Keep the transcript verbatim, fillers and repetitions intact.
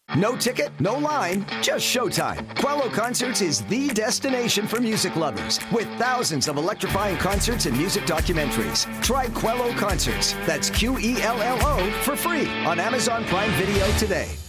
No ticket, no line, just showtime. Quello Concerts is the destination for music lovers with thousands of electrifying concerts and music documentaries. Try Quello Concerts, that's Q E L L O, for free on Amazon Prime Video today.